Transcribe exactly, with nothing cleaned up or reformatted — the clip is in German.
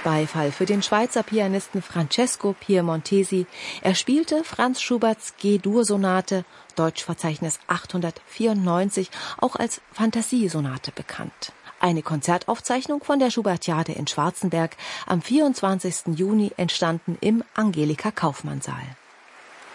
Beifall für den Schweizer Pianisten Francesco Piemontesi. Er spielte Franz Schuberts G-Dur-Sonate, Deutschverzeichnis achthundertvierundneunzig, auch als Phantasiesonate bekannt. Eine Konzertaufzeichnung von der Schubertiade in Schwarzenberg am vierundzwanzigsten Juni entstanden im Angelika-Kauffmann-Saal.